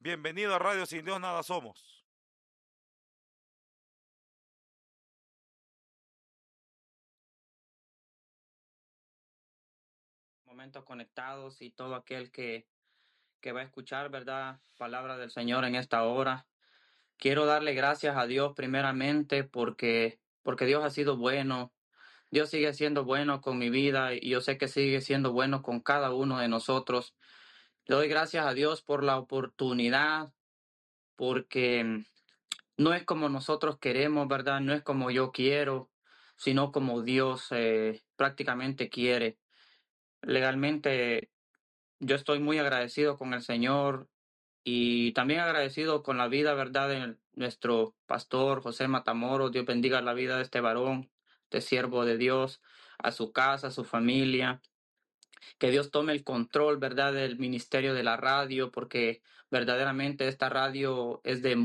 Bienvenido a Radio Sin Dios Nada Somos. Momentos conectados y todo aquel que va a escuchar, ¿verdad? Palabra del Señor en esta hora. Quiero darle gracias a Dios primeramente porque Dios ha sido bueno. Dios sigue siendo bueno con mi vida y yo sé que sigue siendo bueno con cada uno de nosotros. Le doy gracias a Dios por la oportunidad, porque no es como nosotros queremos, ¿verdad? No es como yo quiero, sino como Dios prácticamente quiere. Legalmente, yo estoy muy agradecido con el Señor y también agradecido con la vida, ¿verdad?, de nuestro pastor José Matamoros. Dios bendiga la vida de este varón, este siervo de Dios, a su casa, a su familia. Que Dios tome el control, ¿verdad?, del ministerio de la radio, porque verdaderamente esta radio es de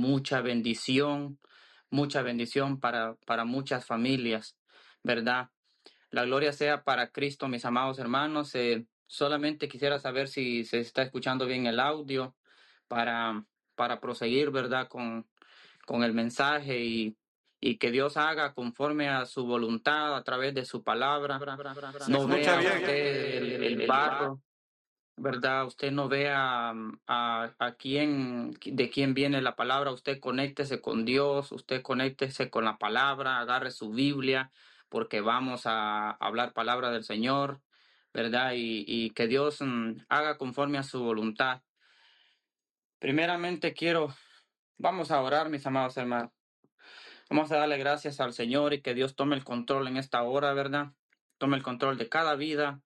mucha bendición para muchas familias, ¿verdad? La gloria sea para Cristo, mis amados hermanos. Solamente quisiera saber si se está escuchando bien el audio para, para proseguir, ¿verdad?, con el mensaje y que Dios haga conforme a su voluntad a través de su palabra. Se No escucha vea bien. usted el barro, ¿verdad? Usted no vea a quién, de quién viene la palabra. Usted conéctese con Dios, usted conéctese con la palabra, agarre su Biblia, porque vamos a hablar palabra del Señor, ¿verdad? Y que Dios haga conforme a su voluntad. Primeramente vamos a orar, mis amados hermanos. Vamos a darle gracias al Señor y que Dios tome el control en esta hora, ¿verdad? Tome el control de cada vida.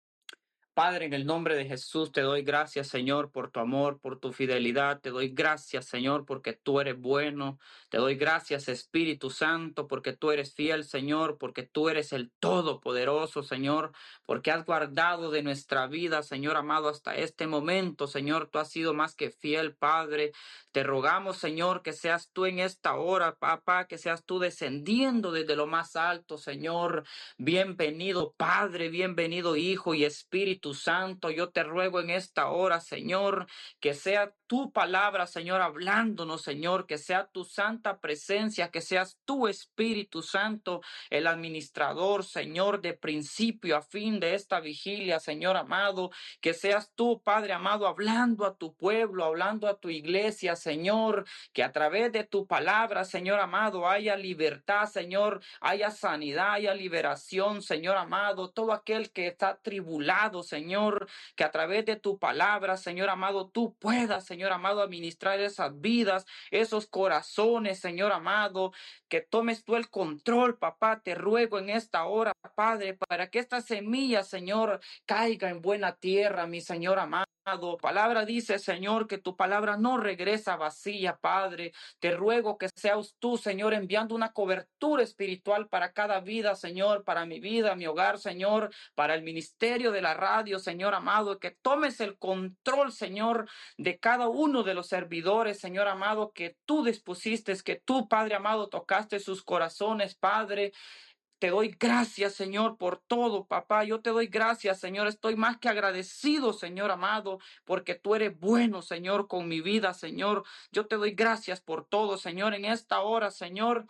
Padre, en el nombre de Jesús te doy gracias, Señor, por tu amor, por tu fidelidad. Te doy gracias, Señor, porque tú eres bueno. Te doy gracias, Espíritu Santo, porque tú eres fiel, Señor, porque tú eres el Todopoderoso, Señor, porque has guardado de nuestra vida, Señor amado, hasta este momento, Señor. Tú has sido más que fiel, Padre. Te rogamos, Señor, que seas tú en esta hora, papá, que seas tú descendiendo desde lo más alto, Señor. Bienvenido, Padre, bienvenido, Hijo y Espíritu Santo. Yo te ruego en esta hora, Señor, que sea tu palabra, Señor, hablándonos, Señor, que sea tu santa presencia, que seas tu Espíritu Santo, el administrador, Señor, de principio a fin de esta vigilia, Señor amado, que seas tú, Padre amado, hablando a tu pueblo, hablando a tu iglesia, Señor, que a través de tu palabra, Señor amado, haya libertad, Señor, haya sanidad, haya liberación, Señor amado, todo aquel que está tribulado, Señor, que a través de tu palabra, Señor amado, tú puedas, Señor amado, administrar esas vidas, esos corazones, Señor amado, que tomes tú el control, papá, te ruego en esta hora, Padre, para que esta semilla, Señor, caiga en buena tierra, mi Señor amado. Palabra dice, Señor, que tu palabra no regresa vacía, Padre. Te ruego que seas tú, Señor, enviando una cobertura espiritual para cada vida, Señor, para mi vida, mi hogar, Señor, para el ministerio de la radio, Señor amado, que tomes el control, Señor, de cada uno de los servidores, Señor amado, que tú dispusiste, que tú, Padre amado, tocaste sus corazones, Padre. Te doy gracias, Señor, por todo, papá. Yo te doy gracias, Señor. Estoy más que agradecido, Señor amado, porque tú eres bueno, Señor, con mi vida, Señor. Yo te doy gracias por todo, Señor, en esta hora, Señor.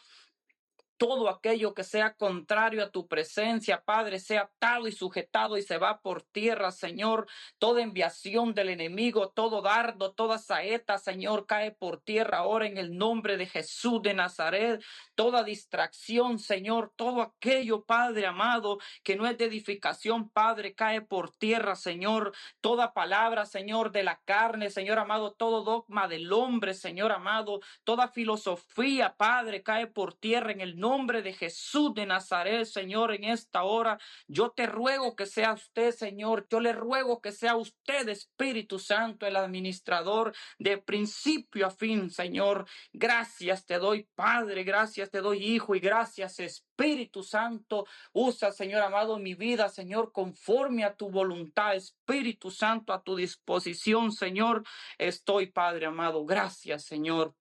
Todo aquello que sea contrario a tu presencia, Padre, sea atado y sujetado y se va por tierra, Señor. Toda enviación del enemigo, todo dardo, toda saeta, Señor, cae por tierra ahora en el nombre de Jesús de Nazaret. Toda distracción, Señor, todo aquello, Padre amado, que no es de edificación, Padre, cae por tierra, Señor. Toda palabra, Señor, de la carne, Señor amado, todo dogma del hombre, Señor amado, toda filosofía, Padre, cae por tierra en el nombre de Jesús de Nazaret, Señor, en esta hora. Yo te ruego que sea usted, Señor. Yo le ruego que sea usted, Espíritu Santo, el administrador de principio a fin, Señor. Gracias te doy, Padre, gracias te doy, Hijo, y gracias, Espíritu Santo. Usa, Señor amado, mi vida, Señor, conforme a tu voluntad, Espíritu Santo, a tu disposición, Señor. Estoy, Padre amado. Gracias, Señor.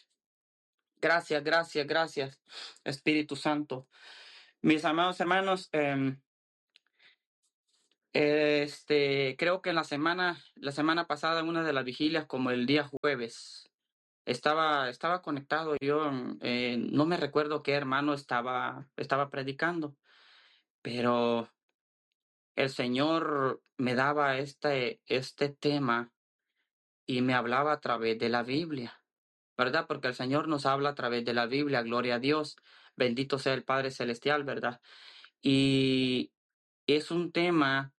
Gracias, gracias, gracias, Espíritu Santo. Mis amados hermanos, Creo que la semana pasada, en una de las vigilias, como el día jueves, estaba conectado yo, no me recuerdo qué hermano estaba predicando, pero el Señor me daba este tema y me hablaba a través de la Biblia, ¿verdad? Porque el Señor nos habla a través de la Biblia, gloria a Dios, bendito sea el Padre Celestial, ¿verdad? Y es un tema,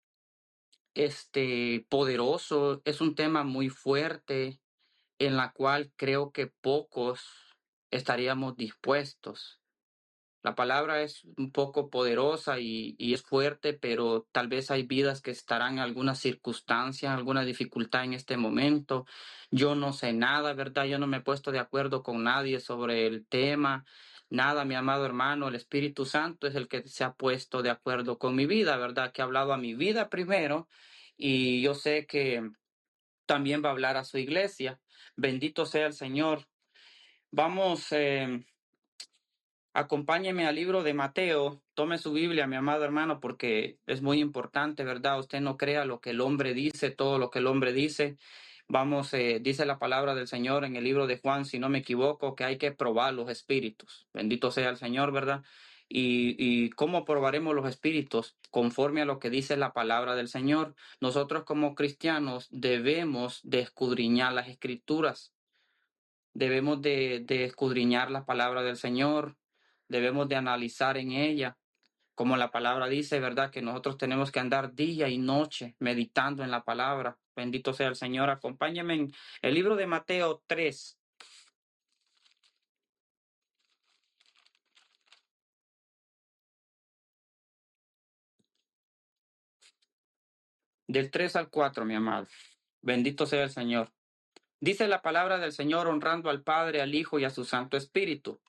poderoso, es un tema muy fuerte en la cual creo que pocos estaríamos dispuestos. La palabra es un poco poderosa y es fuerte, pero tal vez hay vidas que estarán en alguna circunstancia, alguna dificultad en este momento. Yo no sé nada, ¿verdad? Yo no me he puesto de acuerdo con nadie sobre el tema. Nada, mi amado hermano, el Espíritu Santo es el que se ha puesto de acuerdo con mi vida, ¿verdad? Que ha hablado a mi vida primero y yo sé que también va a hablar a su iglesia. Bendito sea el Señor. Vamos. Acompáñeme al libro de Mateo, tome su Biblia, mi amado hermano, porque es muy importante, ¿verdad? Usted no crea lo que el hombre dice, todo lo que el hombre dice. Vamos, dice la palabra del Señor en el libro de Juan, si no me equivoco, que hay que probar los espíritus. Bendito sea el Señor, ¿verdad? ¿Y cómo probaremos los espíritus? Conforme a lo que dice la palabra del Señor. Nosotros como cristianos debemos de escudriñar las escrituras. Debemos de escudriñar la palabra del Señor, debemos de analizar en ella, como la palabra dice, ¿verdad? Que nosotros tenemos que andar día y noche meditando en la palabra. Bendito sea el Señor. Acompáñenme en el libro de Mateo 3, del 3 al 4, mi amado. Bendito sea el Señor. Dice la palabra del Señor honrando al Padre, al Hijo y a su Santo Espíritu.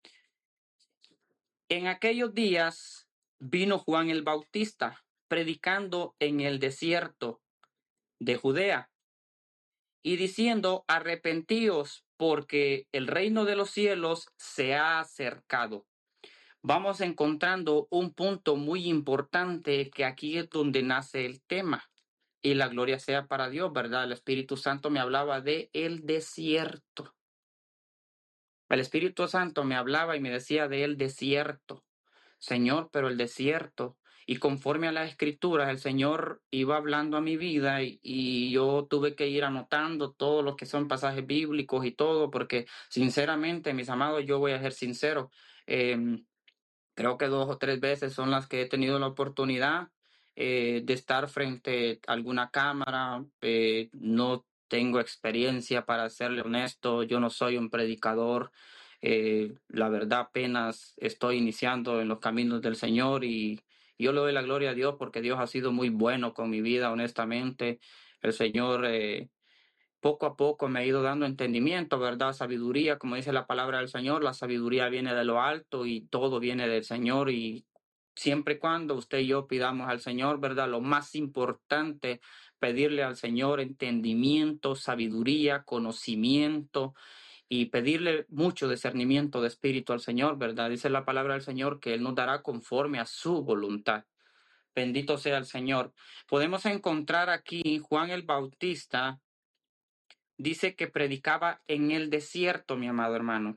En aquellos días vino Juan el Bautista, predicando en el desierto de Judea y diciendo: arrepentíos, porque el reino de los cielos se ha acercado. Vamos encontrando un punto muy importante, que aquí es donde nace el tema. Y la gloria sea para Dios, ¿verdad? El Espíritu Santo me hablaba de el desierto. El Espíritu Santo me hablaba y me decía de el desierto. Señor, pero el desierto. Y conforme a las escrituras, el Señor iba hablando a mi vida y yo tuve que ir anotando todo lo que son pasajes bíblicos y todo, porque sinceramente, mis amados, yo voy a ser sincero. Creo que 2 o 3 veces son las que he tenido la oportunidad de estar frente a alguna cámara. No tengo experiencia, para serle honesto. Yo no soy un predicador. La verdad, apenas estoy iniciando en los caminos del Señor y yo le doy la gloria a Dios porque Dios ha sido muy bueno con mi vida, honestamente. El Señor poco a poco me ha ido dando entendimiento, ¿verdad? Sabiduría, como dice la palabra del Señor, la sabiduría viene de lo alto y todo viene del Señor. Y siempre y cuando usted y yo pidamos al Señor, ¿verdad? Lo más importante, pedirle al Señor entendimiento, sabiduría, conocimiento y pedirle mucho discernimiento de espíritu al Señor, ¿verdad? Dice la palabra del Señor que Él nos dará conforme a su voluntad. Bendito sea el Señor. Podemos encontrar aquí Juan el Bautista. Dice que predicaba en el desierto, mi amado hermano.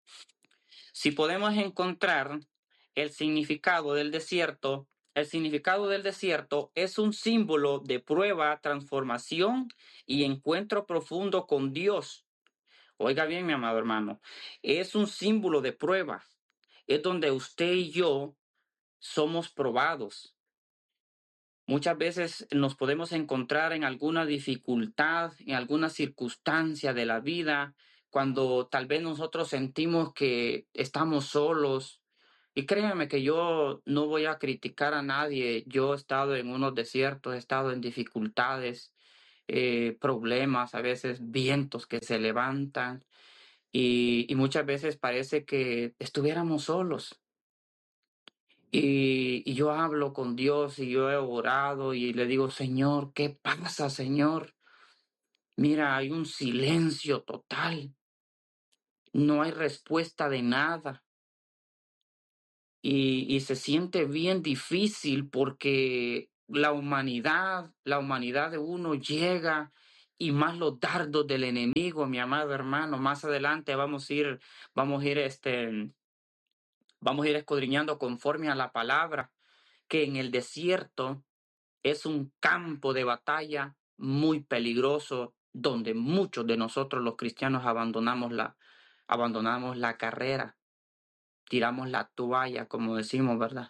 Si podemos encontrar el significado del desierto es un símbolo de prueba, transformación y encuentro profundo con Dios. Oiga bien, mi amado hermano, es un símbolo de prueba. Es donde usted y yo somos probados. Muchas veces nos podemos encontrar en alguna dificultad, en alguna circunstancia de la vida, cuando tal vez nosotros sentimos que estamos solos. Y créanme que yo no voy a criticar a nadie. Yo he estado en unos desiertos, he estado en dificultades, problemas, a veces vientos que se levantan y muchas veces parece que estuviéramos solos. Y yo hablo con Dios y yo he orado y le digo: Señor, ¿qué pasa, Señor? Mira, hay un silencio total, no hay respuesta de nada. Y se siente bien difícil porque la humanidad de uno llega y más los dardos del enemigo, mi amado hermano. Más adelante vamos a ir escudriñando conforme a la palabra, que en el desierto es un campo de batalla muy peligroso, donde muchos de nosotros los cristianos abandonamos la carrera, tiramos la toalla, como decimos, ¿verdad?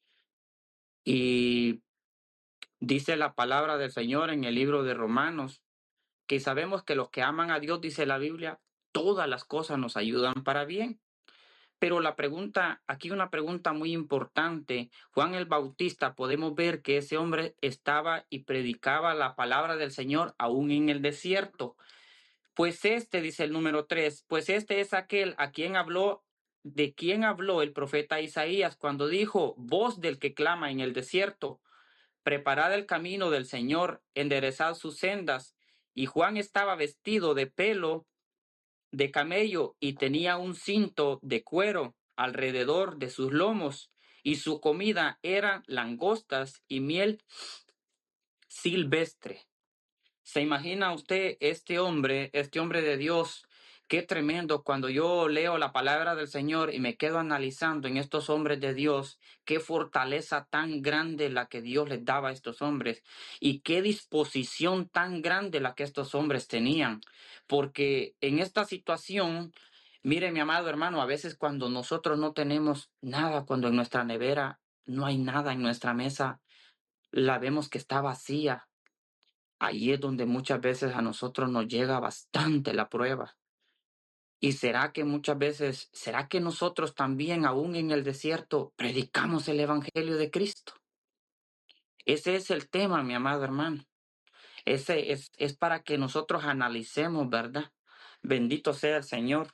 Y dice la palabra del Señor en el libro de Romanos, que sabemos que los que aman a Dios, dice la Biblia, todas las cosas nos ayudan para bien. Pero aquí una pregunta muy importante. Juan el Bautista, podemos ver que ese hombre estaba y predicaba la palabra del Señor aún en el desierto. Pues dice el número 3, pues este es aquel de quien habló el profeta Isaías cuando dijo: voz del que clama en el desierto, preparad el camino del Señor, enderezad sus sendas. Y Juan estaba vestido de pelo de camello y tenía un cinto de cuero alrededor de sus lomos, y su comida eran langostas y miel silvestre. ¿Se imagina usted este hombre de Dios? Qué tremendo cuando yo leo la palabra del Señor y me quedo analizando en estos hombres de Dios, qué fortaleza tan grande la que Dios les daba a estos hombres y qué disposición tan grande la que estos hombres tenían. Porque en esta situación, mire mi amado hermano, a veces cuando nosotros no tenemos nada, cuando en nuestra nevera no hay nada, en nuestra mesa la vemos que está vacía. Ahí es donde muchas veces a nosotros nos llega bastante la prueba. ¿Y será que nosotros también, aún en el desierto, predicamos el Evangelio de Cristo? Ese es el tema, mi amado hermano. Ese es para que nosotros analicemos, ¿verdad? Bendito sea el Señor.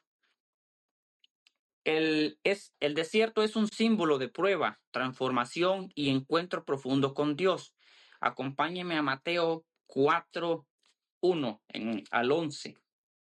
El desierto es un símbolo de prueba, transformación y encuentro profundo con Dios. Acompáñeme a Mateo 4:1 al 11.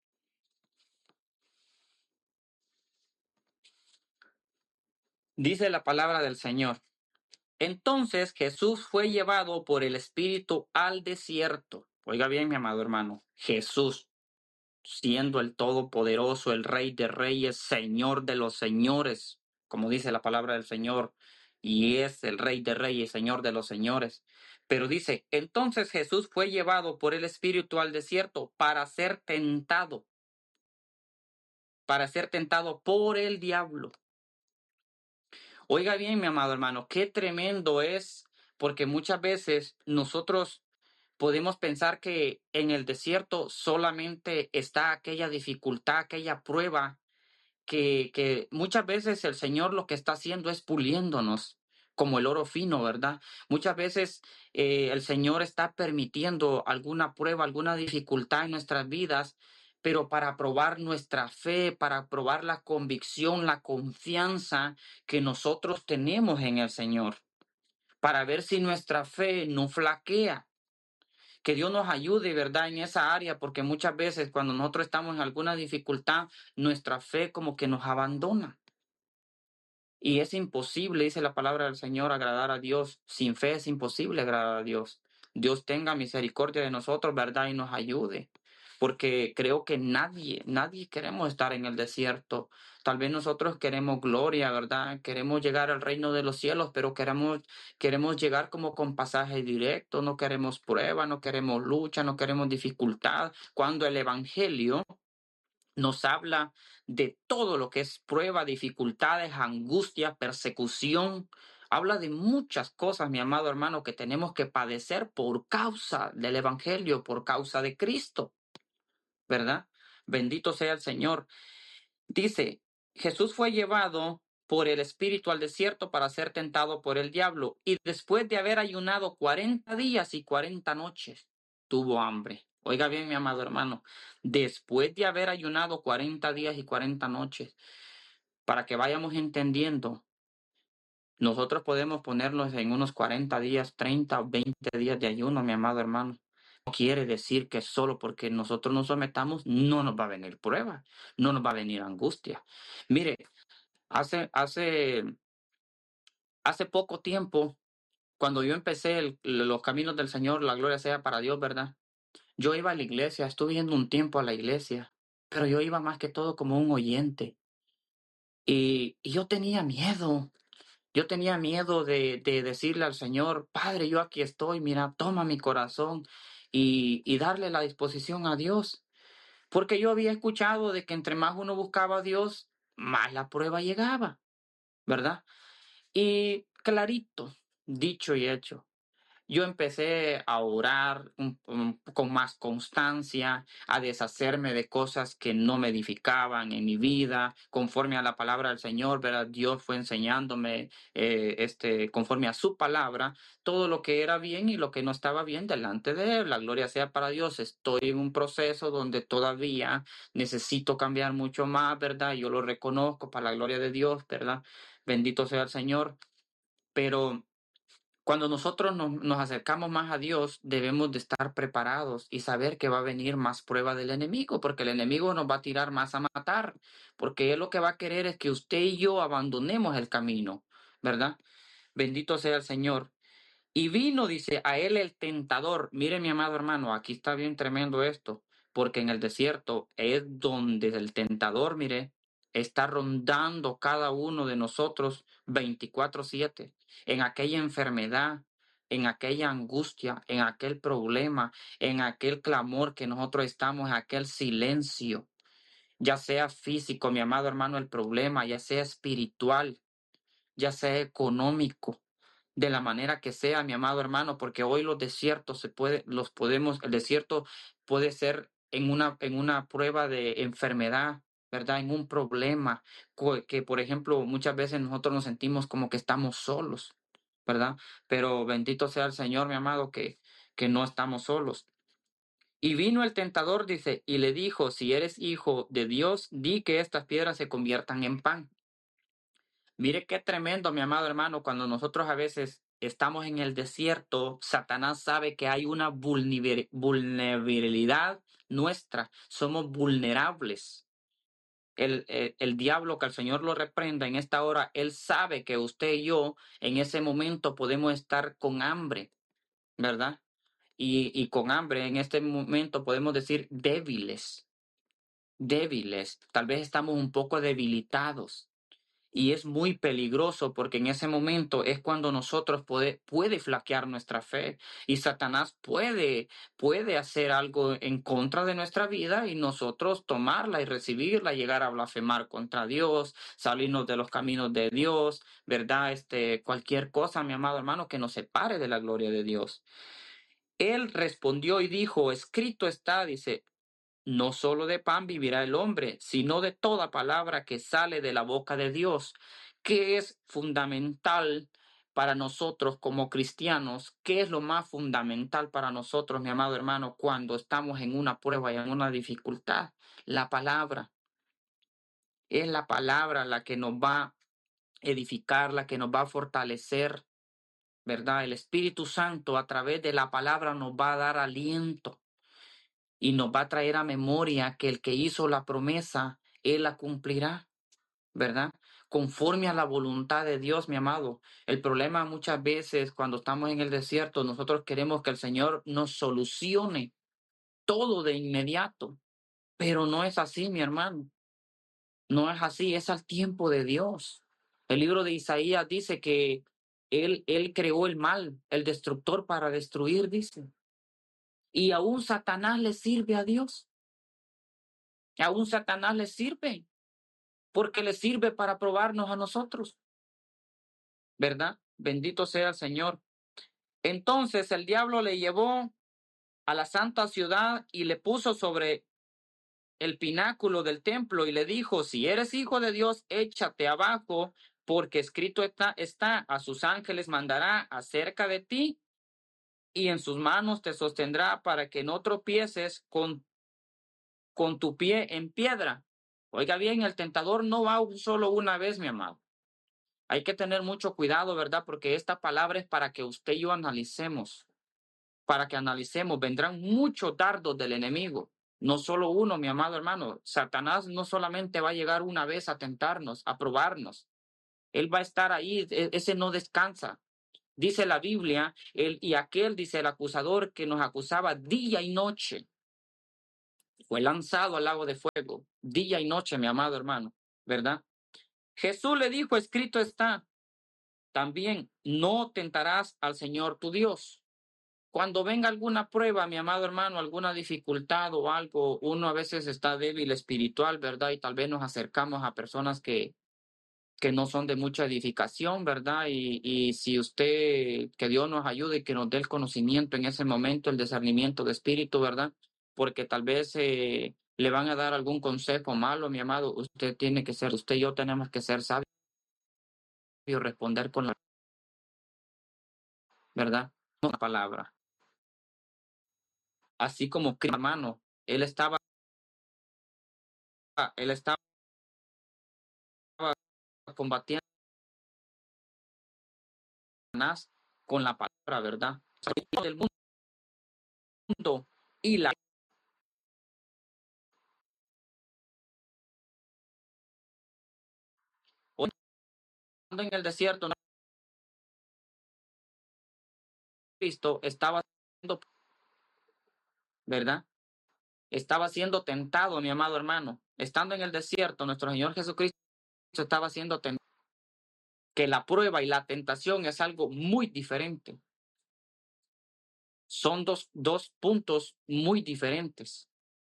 Dice la palabra del Señor. Entonces Jesús fue llevado por el Espíritu al desierto. Oiga bien, mi amado hermano, Jesús, siendo el Todopoderoso, el Rey de Reyes, Señor de los Señores, como dice la palabra del Señor, y es el Rey de Reyes, Señor de los Señores. Pero dice, entonces Jesús fue llevado por el Espíritu al desierto para ser tentado por el diablo. Oiga bien, mi amado hermano, qué tremendo es, porque muchas veces nosotros podemos pensar que en el desierto solamente está aquella dificultad, aquella prueba, que muchas veces el Señor lo que está haciendo es puliéndonos como el oro fino, ¿verdad? Muchas veces el Señor está permitiendo alguna prueba, alguna dificultad en nuestras vidas, pero para probar nuestra fe, para probar la convicción, la confianza que nosotros tenemos en el Señor, para ver si nuestra fe no flaquea. Que Dios nos ayude, ¿verdad?, en esa área, porque muchas veces cuando nosotros estamos en alguna dificultad, nuestra fe como que nos abandona. Y es imposible, dice la palabra del Señor, agradar a Dios. Sin fe es imposible agradar a Dios. Dios tenga misericordia de nosotros, ¿verdad?, y nos ayude. Porque creo que nadie queremos estar en el desierto. Tal vez nosotros queremos gloria, ¿verdad? Queremos llegar al reino de los cielos, pero queremos llegar como con pasaje directo, no queremos prueba, no queremos lucha, no queremos dificultad. Cuando el Evangelio nos habla de todo lo que es prueba, dificultades, angustia, persecución. Habla de muchas cosas, mi amado hermano, que tenemos que padecer por causa del Evangelio, por causa de Cristo, ¿verdad? Bendito sea el Señor. Dice, Jesús fue llevado por el Espíritu al desierto para ser tentado por el diablo, y después de haber ayunado 40 días y 40 noches, tuvo hambre. Oiga bien, mi amado hermano, después de haber ayunado 40 días y 40 noches, para que vayamos entendiendo, nosotros podemos ponernos en unos 40 días, 30 o 20 días de ayuno, mi amado hermano. No quiere decir que solo porque nosotros nos sometamos no nos va a venir prueba, no nos va a venir angustia. Mire, hace poco tiempo cuando yo empecé los caminos del Señor, la gloria sea para Dios, ¿verdad? Yo iba a la iglesia, estuve yendo un tiempo a la iglesia, pero yo iba más que todo como un oyente. Y yo tenía miedo. Yo tenía miedo de decirle al Señor, Padre, yo aquí estoy, mira, toma mi corazón y darle la disposición a Dios. Porque yo había escuchado de que entre más uno buscaba a Dios, más la prueba llegaba, ¿verdad? Y clarito, dicho y hecho. Yo empecé a orar con más constancia, a deshacerme de cosas que no me edificaban en mi vida, conforme a la palabra del Señor, ¿verdad? Dios fue enseñándome, conforme a su palabra, todo lo que era bien y lo que no estaba bien delante de Él. La gloria sea para Dios. Estoy en un proceso donde todavía necesito cambiar mucho más, ¿verdad? Yo lo reconozco para la gloria de Dios, ¿verdad? Bendito sea el Señor. Pero cuando nosotros nos acercamos más a Dios, debemos de estar preparados y saber que va a venir más prueba del enemigo, porque el enemigo nos va a tirar más a matar, porque él lo que va a querer es que usted y yo abandonemos el camino, ¿verdad? Bendito sea el Señor. Y vino, dice, a él el tentador. Mire, mi amado hermano, aquí está bien tremendo esto, porque en el desierto es donde el tentador, mire, está rondando cada uno de nosotros 24/7, en aquella enfermedad, en aquella angustia, en aquel problema, en aquel clamor que nosotros estamos, en aquel silencio, ya sea físico, mi amado hermano, el problema, ya sea espiritual, ya sea económico, de la manera que sea, mi amado hermano, porque hoy los desiertos el desierto puede ser en una prueba de enfermedad, ¿verdad? En un problema, que por ejemplo muchas veces nosotros nos sentimos como que estamos solos, ¿verdad? Pero bendito sea el Señor, mi amado, que no estamos solos. Y vino el tentador, dice, y le dijo, si eres hijo de Dios, di que estas piedras se conviertan en pan. Mire qué tremendo, mi amado hermano, cuando nosotros a veces estamos en el desierto, Satanás sabe que hay una vulnerabilidad nuestra, somos vulnerables. El diablo, que el Señor lo reprenda en esta hora, él sabe que usted y yo en ese momento podemos estar con hambre, ¿verdad? Y con hambre en este momento podemos decir débiles, débiles, tal vez estamos un poco debilitados. Y es muy peligroso porque en ese momento es cuando nosotros puede flaquear nuestra fe y Satanás puede hacer algo en contra de nuestra vida y nosotros tomarla y recibirla, llegar a blasfemar contra Dios, salirnos de los caminos de Dios, ¿verdad? Cualquier cosa, mi amado hermano, que nos separe de la gloria de Dios. Él respondió y dijo, escrito está, dice, no solo de pan vivirá el hombre, sino de toda palabra que sale de la boca de Dios, que es fundamental para nosotros como cristianos. ¿Qué es lo más fundamental para nosotros, mi amado hermano, cuando estamos en una prueba y en una dificultad? La palabra. Es la palabra la que nos va a edificar, la que nos va a fortalecer, ¿verdad? El Espíritu Santo a través de la palabra nos va a dar aliento y nos va a traer a memoria que el que hizo la promesa, Él la cumplirá, ¿verdad? Conforme a la voluntad de Dios, mi amado. El problema muchas veces cuando estamos en el desierto, nosotros queremos que el Señor nos solucione todo de inmediato, pero no es así, mi hermano. No es así, es al tiempo de Dios. El libro de Isaías dice que él creó el mal, el destructor para destruir, dice. Y aún Satanás le sirve a Dios. Aún Satanás le sirve, porque le sirve para probarnos a nosotros, ¿verdad? Bendito sea el Señor. Entonces el diablo le llevó a la santa ciudad y le puso sobre el pináculo del templo y le dijo, si eres hijo de Dios, échate abajo, porque escrito está, a sus ángeles mandará acerca de ti y en sus manos te sostendrá para que no tropieces con tu pie en piedra. Oiga bien, el tentador no va solo una vez, mi amado. Hay que tener mucho cuidado, ¿verdad? Porque esta palabra es para que usted y yo analicemos. Para que analicemos, vendrán muchos dardos del enemigo. No solo uno, mi amado hermano. Satanás no solamente va a llegar una vez a tentarnos, a probarnos. Él va a estar ahí, ese no descansa. Dice la Biblia, y aquel, dice el acusador, que nos acusaba día y noche, fue lanzado al lago de fuego, día y noche, mi amado hermano, ¿verdad? Jesús le dijo, escrito está, también no tentarás al Señor tu Dios. Cuando venga alguna prueba, mi amado hermano, alguna dificultad o algo, uno a veces está débil espiritual, ¿verdad? Y tal vez nos acercamos a personas que no son de mucha edificación, ¿verdad? Y si usted, que Dios nos ayude y que nos dé el conocimiento en ese momento, el discernimiento de espíritu, ¿verdad? Porque tal vez le van a dar algún consejo malo, mi amado. Usted y yo tenemos que ser sabios y responder con la verdad, no la palabra. Así como Cristo, hermano, él estaba combatiendo con la palabra, ¿verdad? Del mundo y la en el desierto, Cristo estaba siendo, ¿verdad? Estaba siendo tentado, mi amado hermano. Estando en el desierto, nuestro Señor Jesucristo estaba siendo tentado. Que la prueba y la tentación es algo muy diferente. Son dos puntos muy diferentes.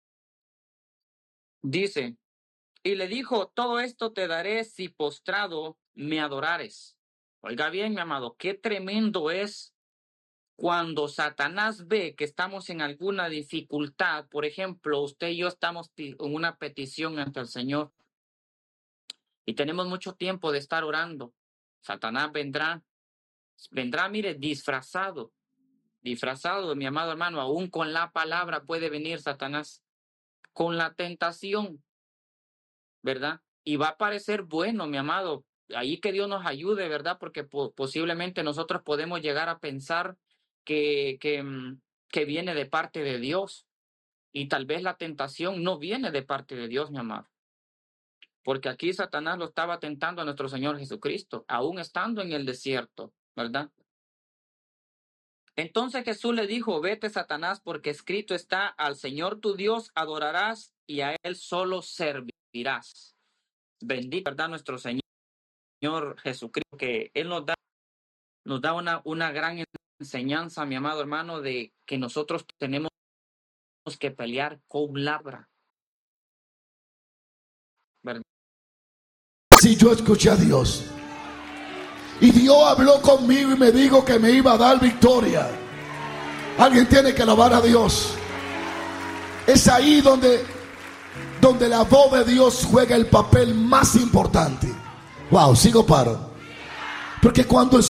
Dice, y le dijo, todo esto te daré si postrado me adorares. Oiga bien, mi amado, qué tremendo es cuando Satanás ve que estamos en alguna dificultad. Por ejemplo, usted y yo estamos en una petición ante el Señor y tenemos mucho tiempo de estar orando. Satanás vendrá, mire, disfrazado, mi amado hermano, aún con la palabra puede venir Satanás, con la tentación, ¿verdad? Y va a parecer bueno, mi amado, ahí que Dios nos ayude, ¿verdad? Porque posiblemente nosotros podemos llegar a pensar que viene de parte de Dios, y tal vez la tentación no viene de parte de Dios, mi amado. Porque aquí Satanás lo estaba tentando a nuestro Señor Jesucristo, aún estando en el desierto, ¿verdad? Entonces Jesús le dijo, vete Satanás, porque escrito está, al Señor tu Dios adorarás y a Él solo servirás. Bendito, ¿verdad? Nuestro Señor Jesucristo, que Él nos da una gran enseñanza, mi amado hermano, de que nosotros tenemos que pelear con palabra, ¿verdad? Si yo escuché a Dios y Dios habló conmigo y me dijo que me iba a dar victoria, alguien tiene que alabar a Dios. Es ahí donde la voz de Dios juega el papel más importante. Wow, sigo paro. Porque cuando